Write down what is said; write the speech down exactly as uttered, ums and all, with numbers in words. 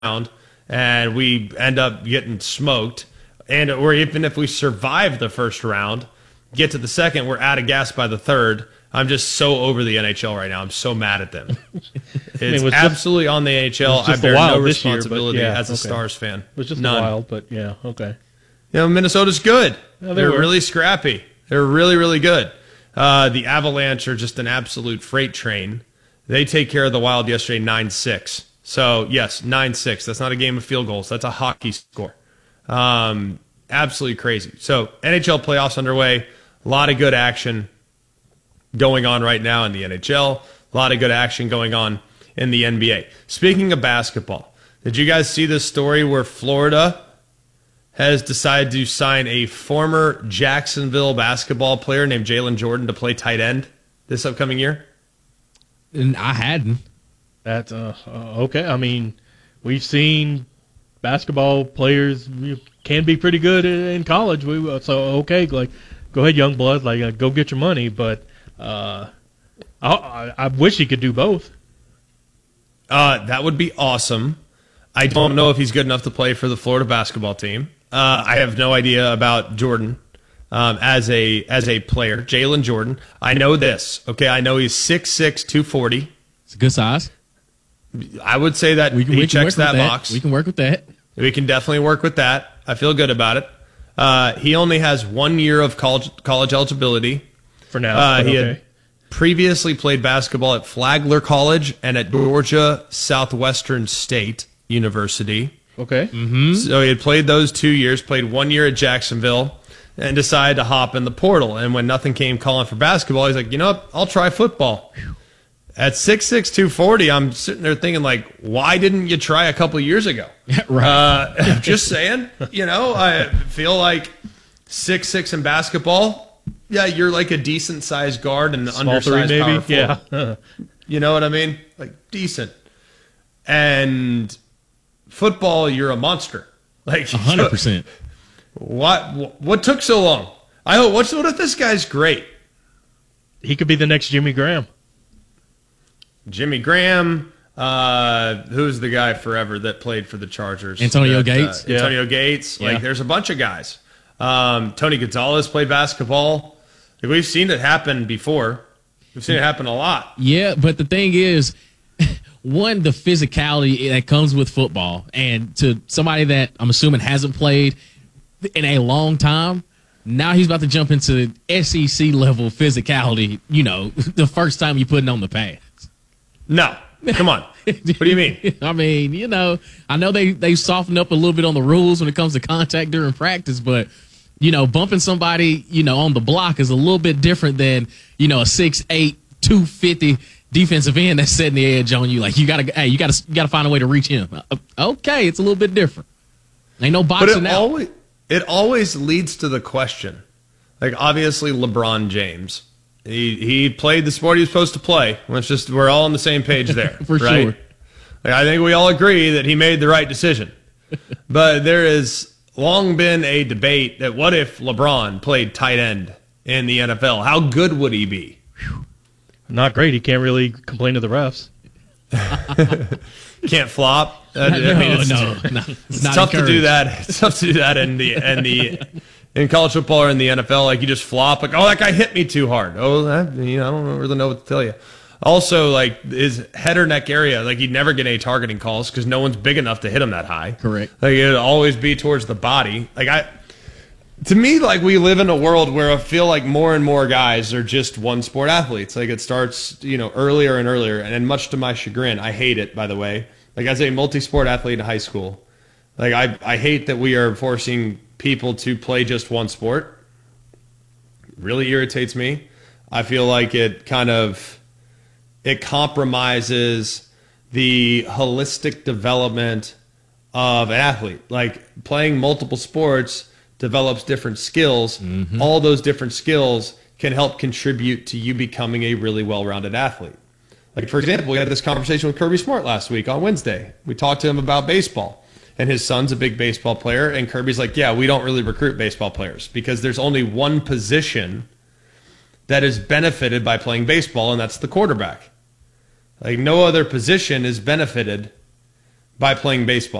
round and we end up getting smoked, and or even if we survive the first round, get to the second, we're out of gas by the third. I'm just so over the N H L right now. I'm so mad at them. It's I mean, it absolutely just, on the N H L. I bear no responsibility year, yeah, as a okay. Stars fan. It was just None. a while, but yeah, okay. You know, Minnesota's good. Yeah, they They're were. really scrappy. They're really, really good. Uh, the Avalanche are just an absolute freight train. They take care of the Wild yesterday nine six. So, yes, nine six. That's not a game of field goals. That's a hockey score. Um, absolutely crazy. So, N H L playoffs underway. A lot of good action going on right now in the N H L. A lot of good action going on in the N B A. Speaking of basketball, did you guys see this story where Florida has decided to sign a former Jacksonville basketball player named Jalen Jordan to play tight end this upcoming year? And I hadn't. That's uh, uh, okay. I mean, we've seen basketball players can be pretty good in, in college. We so okay, like go ahead, young blood, like uh, go get your money. But uh, I, I, I wish he could do both. Uh, that would be awesome. I don't know if he's good enough to play for the Florida basketball team. Uh, I have no idea about Jordan um, as a as a player. Jalen Jordan. I know this. Okay, I know he's six six, two forty. It's a good size. I would say that we can, he we can checks that, that box. We can work with that. We can definitely work with that. I feel good about it. Uh, he only has one year of college college eligibility. For now. Uh, he okay. had previously played basketball at Flagler College and at Georgia Southwestern State University. Okay. Mm-hmm. So he had played those two years, played one year at Jacksonville, and decided to hop in the portal. And when nothing came calling for basketball, he's like, you know what, I'll try football. At six six, two forty, I'm sitting there thinking, like, why didn't you try a couple years ago? Right. Uh, just saying, you know, I feel like six six in basketball, yeah, you're like a decent-sized guard and an Small undersized three, maybe. power forward. Yeah. You know what I mean? Like, decent. And football, you're a monster. Like one hundred percent. What what took so long? I hope. What's what if this guy's great? He could be the next Jimmy Graham. Jimmy Graham. Uh, who's the guy forever that played for the Chargers? Antonio that, Gates. Uh, Antonio yeah. Gates. Like, yeah. there's a bunch of guys. Um, Tony Gonzalez played basketball. Like, we've seen it happen before. We've seen it happen a lot. Yeah, but the thing is, one, the physicality that comes with football, and to somebody that I'm assuming hasn't played in a long time, now he's about to jump into S E C level physicality, you know, the first time you put it on the pads. No. Come on. What do you mean? I mean, you know, I know they, they softened up a little bit on the rules when it comes to contact during practice, but, you know, bumping somebody, you know, on the block is a little bit different than, you know, a six eight, two fifty defensive end that's setting the edge on you. Like, you gotta, hey, you gotta, you gotta find a way to reach him. Okay, it's a little bit different. Ain't no boxing but it out. Always, it always leads to the question. Like, obviously, LeBron James, he he played the sport he was supposed to play. Let's just, we're all on the same page there, for right? sure. Like, I think we all agree that he made the right decision. But there has long been a debate that what if LeBron played tight end in the N F L? How good would he be? Not great. He can't really complain to the refs. Can't flop. Uh, no, I mean, it's, no, no, it's, it's not tough to do encouraged. that. It's tough to do that in the in the in college football or in the N F L. Like, you just flop. Like, oh, that guy hit me too hard. Oh, that, you know, I don't really know what to tell you. Also, like, his head or neck area, like, he'd never get any targeting calls because no one's big enough to hit him that high. Correct. Like, it'd always be towards the body. Like, I, to me, like, we live in a world where I feel like more and more guys are just one sport athletes. Like, it starts, you know, earlier and earlier, and much to my chagrin, I hate it, by the way. Like, as a multi-sport athlete in high school, like, I, I hate that we are forcing people to play just one sport. It really irritates me. I feel like it kind of, it compromises the holistic development of an athlete. Like, playing multiple sports develops different skills. Mm-hmm. All those different skills can help contribute to you becoming a really well-rounded athlete. Like, for example, we had this conversation with Kirby Smart last week on Wednesday. We talked to him about baseball, and his son's a big baseball player, and Kirby's like, yeah, we don't really recruit baseball players because there's only one position that is benefited by playing baseball, and that's the quarterback. Like, no other position is benefited by playing baseball.